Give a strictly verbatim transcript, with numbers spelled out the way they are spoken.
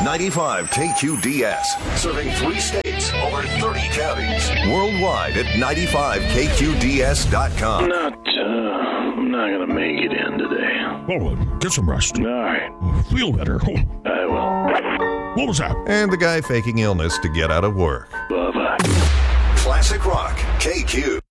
ninety-five K Q D S, serving three states, over thirty counties. Worldwide at ninety-five K Q D S dot com. Not, uh, I'm not going to make it in today. Oh, uh, get some rest. All right. Feel better. I will. What was that? And the guy faking illness to get out of work. Bye-bye. Classic Rock, K Q.